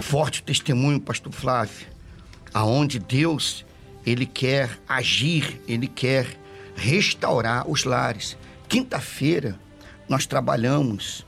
forte testemunho, pastor Flávio, aonde Deus, Ele quer agir, Ele quer restaurar os lares. Quinta-feira, nós trabalhamos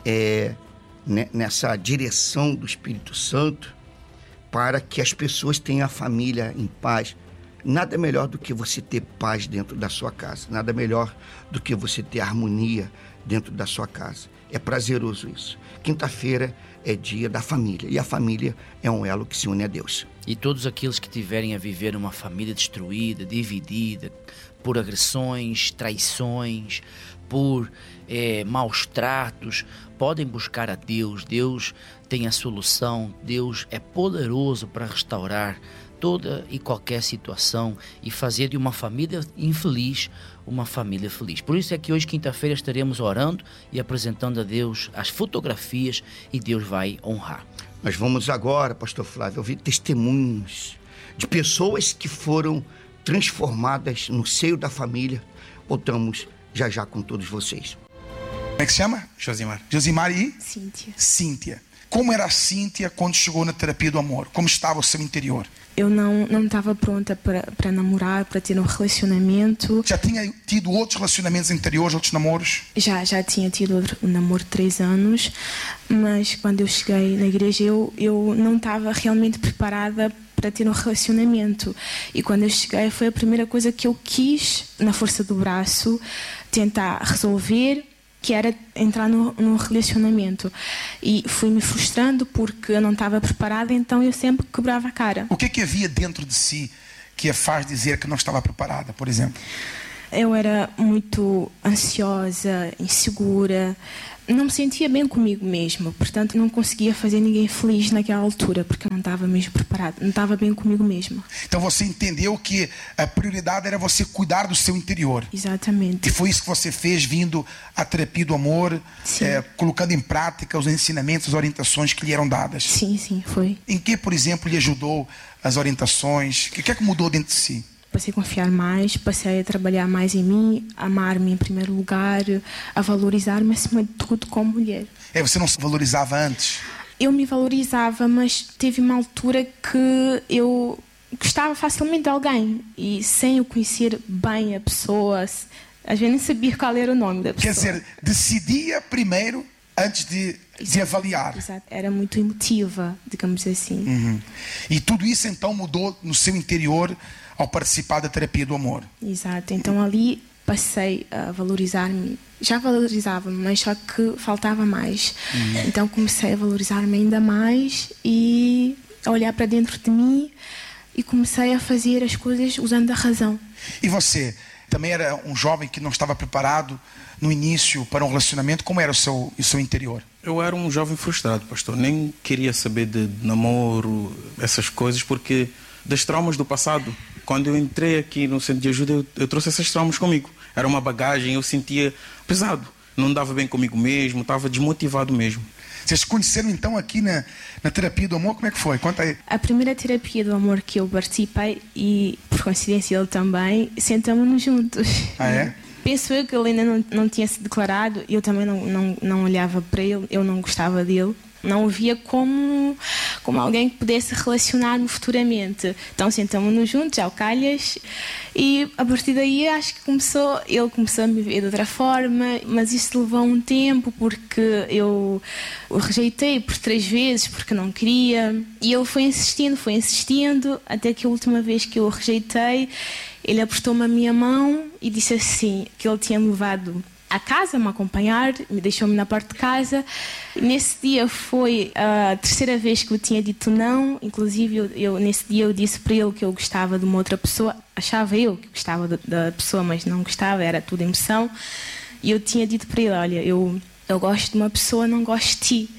nessa direção do Espírito Santo para que as pessoas tenham a família em paz. Nada melhor do que você ter paz dentro da sua casa. Nada melhor do que você ter harmonia dentro da sua casa. É prazeroso isso. Quinta-feira é dia da família. E a família é um elo que se une a Deus. E todos aqueles que tiverem a viver uma família destruída, dividida, por agressões, traições, por maus tratos, podem buscar a Deus. Deus tem a solução. Deus é poderoso para restaurar toda e qualquer situação e fazer de uma família infeliz uma família feliz. Por isso é que hoje, quinta-feira, estaremos orando e apresentando a Deus as fotografias e Deus vai honrar. Nós vamos agora, pastor Flávio, ouvir testemunhos de pessoas que foram transformadas no seio da família. Voltamos já com todos vocês. Como é que se chama? Josimar. Josimar e? Cíntia. Cíntia. Como era a Cíntia quando chegou na terapia do amor? Como estava o seu interior? Eu não estava pronta para namorar, para ter um relacionamento. Já tinha tido outros relacionamentos anteriores, outros namoros? Já tinha tido um namoro de 3 anos, mas quando eu cheguei na igreja eu não estava realmente preparada para ter um relacionamento. E quando eu cheguei foi a primeira coisa que eu quis, na força do braço, tentar resolver, que era entrar num relacionamento. E fui-me frustrando porque eu não estava preparada, então eu sempre quebrava a cara. O que havia dentro de si que a faz dizer que não estava preparada, por exemplo? Eu era muito ansiosa, insegura, não me sentia bem comigo mesma, portanto não conseguia fazer ninguém feliz naquela altura, porque eu não estava mesmo preparada, não estava bem comigo mesma. Então você entendeu que a prioridade era você cuidar do seu interior. Exatamente. E foi isso que você fez vindo à terapia do amor, colocando em prática os ensinamentos, as orientações que lhe eram dadas. Sim, foi. Em que, por exemplo, lhe ajudou as orientações? O que é que mudou dentro de si? Passei a confiar mais, passei a trabalhar mais em mim, a amar-me em primeiro lugar, a valorizar-me acima de tudo como mulher. Você não se valorizava antes? Eu me valorizava, mas teve uma altura que eu gostava facilmente de alguém e sem eu conhecer bem a pessoa, às vezes nem sabia qual era o nome da pessoa. Quer dizer, decidia primeiro antes de avaliar. Exato. Era muito emotiva, digamos assim. Uhum. E tudo isso então mudou no seu interior ao participar da terapia do amor. Exato. Então ali passei a valorizar-me. Já valorizava-me, mas só que faltava mais. Então comecei a valorizar-me ainda mais e a olhar para dentro de mim e comecei a fazer as coisas usando a razão. E você também era um jovem que não estava preparado no início para um relacionamento? Como era o seu interior? Eu era um jovem frustrado, pastor. Nem queria saber de namoro, essas coisas, porque das traumas do passado, quando eu entrei aqui no centro de ajuda, eu trouxe essas traumas comigo. Era uma bagagem, eu sentia pesado. Não dava bem comigo mesmo, estava desmotivado mesmo. Vocês se conheceram então aqui na terapia do amor? Como é que foi? Conta aí. A primeira terapia do amor que eu participei, e por coincidência ele também, sentamos-nos juntos. Ah, é? Penso eu que ele ainda não tinha se declarado, eu também não olhava para ele, eu não gostava dele. Não o via como alguém que pudesse relacionar-me futuramente. Então sentamos-nos juntos, ao calhas, e a partir daí acho que ele começou a me ver de outra forma, mas isso levou um tempo porque eu o rejeitei por 3 vezes porque não queria, e ele foi insistindo, até que a última vez que eu o rejeitei, ele apertou-me a minha mão e disse assim, que ele tinha me levado à casa, me acompanhar, me deixou-me na porta de casa. Nesse dia foi a 3ª vez que eu tinha dito não. Inclusive nesse dia eu disse para ele que eu gostava de uma outra pessoa. Achava eu que gostava da pessoa, mas não gostava, era tudo emoção. E eu tinha dito para ele, olha, eu gosto de uma pessoa, não gosto de ti.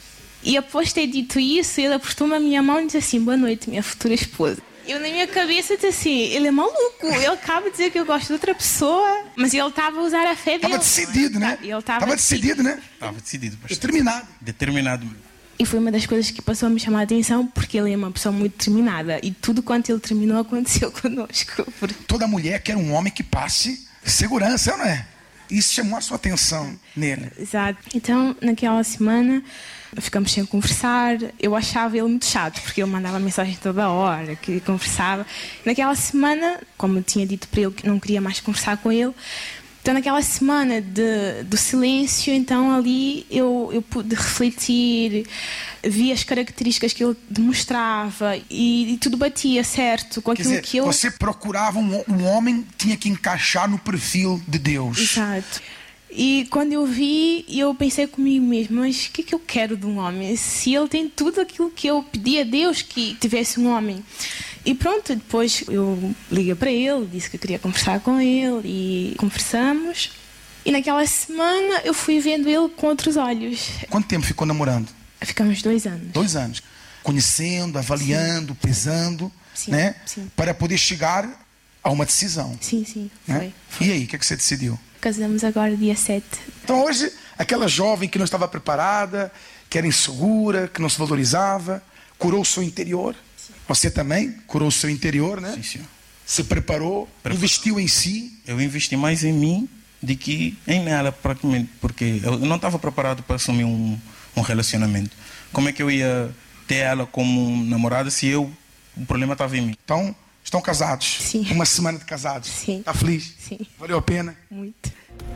E após ter dito isso, ele apertou-me a minha mão e disse assim, boa noite, minha futura esposa. Eu na minha cabeça disse assim, ele é maluco, ele acaba de dizer que eu gosto de outra pessoa, mas ele estava a usar a fé dele. Estava decidido, né? Estava decidido, né? Estava decidido, pastor. Determinado. E foi uma das coisas que passou a me chamar a atenção, porque ele é uma pessoa muito determinada, e tudo quanto ele terminou aconteceu conosco. Toda mulher quer um homem que passe segurança, não é? Isso chamou a sua atenção nele. Exato. Então, naquela semana, Ficamos sem conversar. Eu achava ele muito chato, porque ele mandava mensagem toda hora, que conversava. Naquela semana, como eu tinha dito para ele que não queria mais conversar com ele, então naquela semana do silêncio, então ali eu pude refletir, vi as características que ele demonstrava e tudo batia certo com aquilo que eu... Você procurava um homem que tinha que encaixar no perfil de Deus. Exato. E quando eu vi, eu pensei comigo mesmo, mas o que eu quero de um homem? Se ele tem tudo aquilo que eu pedi a Deus que tivesse um homem. E pronto, depois eu liguei para ele, disse que eu queria conversar com ele e conversamos. E naquela semana eu fui vendo ele com outros olhos. Quanto tempo ficou namorando? Ficamos 2 anos. 2 anos. Conhecendo, avaliando, pesando, Sim, né? sim. Para poder chegar a uma decisão. Sim, Né? foi. E aí, o que você decidiu? Casamos agora dia 7. Então hoje, aquela jovem que não estava preparada, que era insegura, que não se valorizava, curou o seu interior. Sim. Você também curou o seu interior, né? Sim, senhor. Se preparou, investiu em si. Eu investi mais em mim do que em ela, praticamente, porque eu não estava preparado para assumir um relacionamento. Como é que eu ia ter ela como namorada se o problema estava em mim? Então, estão casados. Sim. 1 semana de casados. Sim. Está feliz? Sim. Valeu a pena? Muito.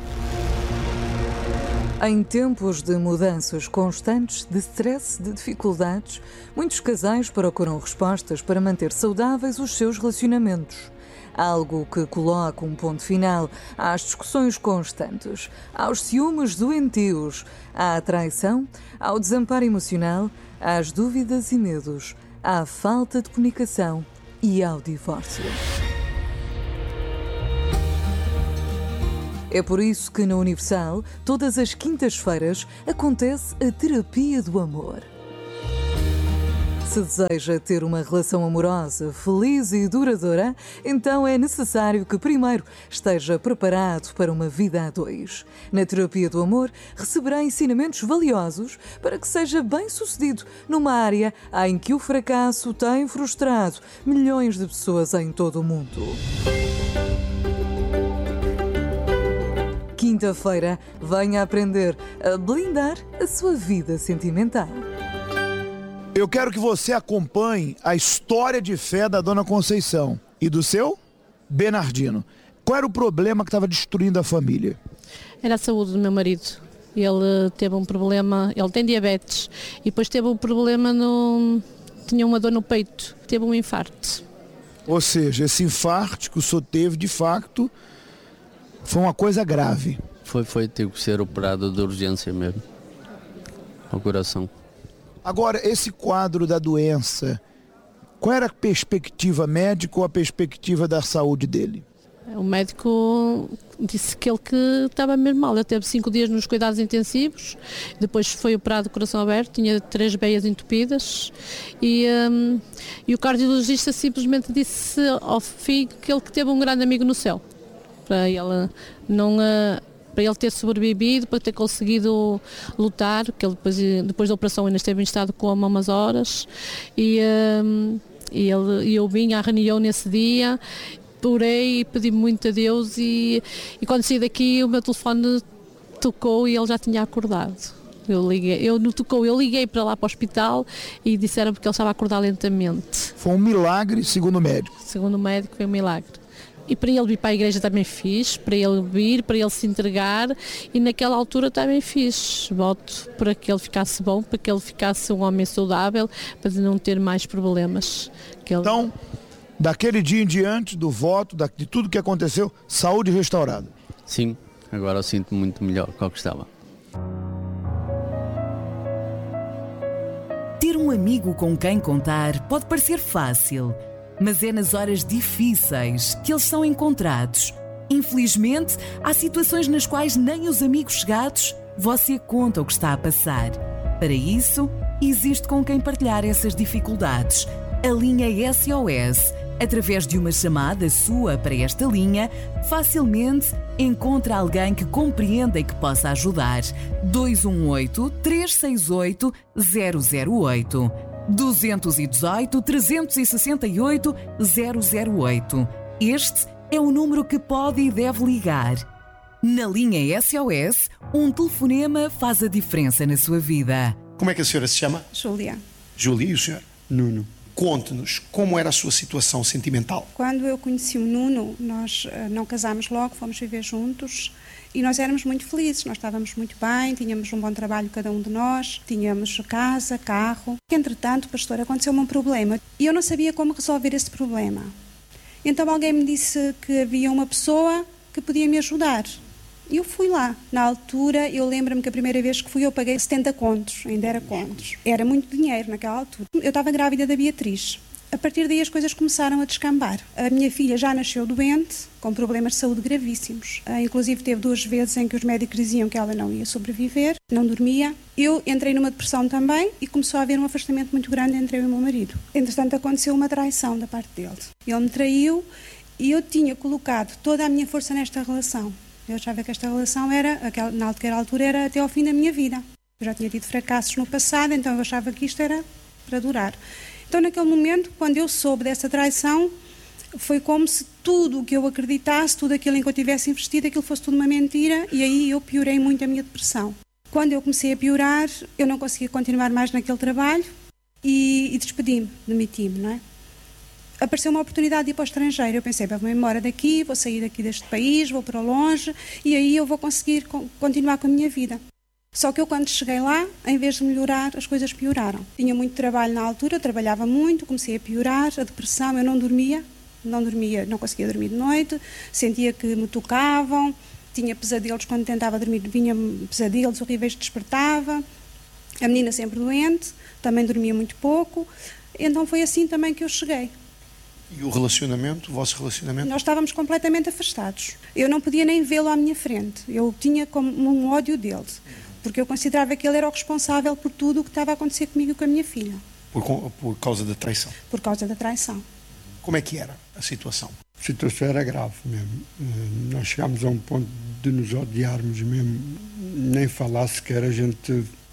Em tempos de mudanças constantes, de stress, de dificuldades, muitos casais procuram respostas para manter saudáveis os seus relacionamentos. Algo que coloca um ponto final às discussões constantes, aos ciúmes doentios, à traição, ao desamparo emocional, às dúvidas e medos, à falta de comunicação e ao divórcio. É por isso que na Universal, todas as quintas-feiras, acontece a Terapia do Amor. Se deseja ter uma relação amorosa, feliz e duradoura, então é necessário que primeiro esteja preparado para uma vida a 2. Na Terapia do Amor, receberá ensinamentos valiosos para que seja bem-sucedido numa área em que o fracasso tem frustrado milhões de pessoas em todo o mundo. Quinta-feira, venha aprender a blindar a sua vida sentimental. Eu quero que você acompanhe a história de fé da Dona Conceição e do seu Bernardino. Qual era o problema que estava destruindo a família? Era a saúde do meu marido. Ele teve um problema, ele tem diabetes e depois teve um problema tinha uma dor no peito, teve um infarto. Ou seja, esse infarto que o senhor teve, de facto, foi uma coisa grave. Foi ter que ser operado de urgência mesmo, ao coração. Agora, esse quadro da doença, qual era a perspectiva médica ou a perspectiva da saúde dele? O médico disse que ele estava mesmo mal. Ele teve 5 dias nos cuidados intensivos, depois foi operado de coração aberto, tinha 3 veias entupidas e o cardiologista simplesmente disse ao filho que ele teve um grande amigo no céu. Para ele ter sobrevivido, para ter conseguido lutar, porque ele depois da operação ainda esteve em estado de coma umas horas e eu vim à reunião nesse dia, orei e pedi muito a Deus e quando saí daqui o meu telefone tocou e ele já tinha acordado. Eu liguei para lá para o hospital e disseram que ele estava a acordar lentamente. Foi um milagre, segundo o médico. Segundo o médico, foi um milagre. E para ele vir para a igreja também fiz, para ele vir, para ele se entregar e naquela altura também fiz. Voto para que ele ficasse bom, para que ele ficasse um homem saudável, para não ter mais problemas. Então, daquele dia em diante, do voto, de tudo que aconteceu, saúde restaurada. Sim, agora eu sinto muito melhor do que estava. Ter um amigo com quem contar pode parecer fácil, mas é nas horas difíceis que eles são encontrados. Infelizmente, há situações nas quais nem os amigos chegados você conta o que está a passar. Para isso, existe com quem partilhar essas dificuldades. A linha SOS. Através de uma chamada sua para esta linha, facilmente encontra alguém que compreenda e que possa ajudar. 218-368-008. 218-368-008. Este é o número que pode e deve ligar. Na linha SOS, um telefonema faz a diferença na sua vida. Como é que a senhora se chama? Júlia. Júlia, e o senhor? Nuno. Conte-nos como era a sua situação sentimental. Quando eu conheci o Nuno, nós não casámos logo, fomos viver juntos e nós éramos muito felizes, nós estávamos muito bem, tínhamos um bom trabalho cada um de nós, tínhamos casa, carro. Entretanto, pastor, aconteceu-me um problema e eu não sabia como resolver esse problema. Então alguém me disse que havia uma pessoa que podia me ajudar. E eu fui lá. Na altura, eu lembro-me que a primeira vez que fui eu paguei 70 contos, ainda era contos. Era muito dinheiro naquela altura. Eu estava grávida da Beatriz. A partir daí as coisas começaram a descambar. A minha filha já nasceu doente, com problemas de saúde gravíssimos. Inclusive teve 2 vezes em que os médicos diziam que ela não ia sobreviver, não dormia. Eu entrei numa depressão também e começou a haver um afastamento muito grande entre eu e o meu marido. Entretanto, aconteceu uma traição da parte dele. Ele me traiu e eu tinha colocado toda a minha força nesta relação. Eu achava que esta relação naquela altura era até ao fim da minha vida. Eu já tinha tido fracassos no passado, então eu achava que isto era para durar. Então, naquele momento, quando eu soube dessa traição, foi como se tudo o que eu acreditasse, tudo aquilo em que eu tivesse investido, aquilo fosse tudo uma mentira, e aí eu piorei muito a minha depressão. Quando eu comecei a piorar, eu não conseguia continuar mais naquele trabalho e despedi-me, demiti-me, não é? Apareceu uma oportunidade de ir para o estrangeiro. Eu pensei, vou-me embora daqui, vou sair daqui deste país, vou para longe e aí eu vou conseguir continuar com a minha vida. Só que eu, quando cheguei lá, em vez de melhorar, as coisas pioraram. Tinha muito trabalho na altura, eu trabalhava muito, comecei a piorar, a depressão, eu não dormia, não conseguia dormir de noite, sentia que me tocavam, tinha pesadelos, quando tentava dormir, vinha pesadelos horríveis, despertava. A menina sempre doente, também dormia muito pouco, então foi assim também que eu cheguei. E o relacionamento, o vosso relacionamento? Nós estávamos completamente afastados. Eu não podia nem vê-lo à minha frente. Eu tinha como um ódio dele, porque eu considerava que ele era o responsável por tudo o que estava a acontecer comigo e com a minha filha. Por causa da traição? Por causa da traição. Como é que era a situação? A situação era grave mesmo. Nós chegámos a um ponto de nos odiarmos mesmo. Nem falar sequer, a gente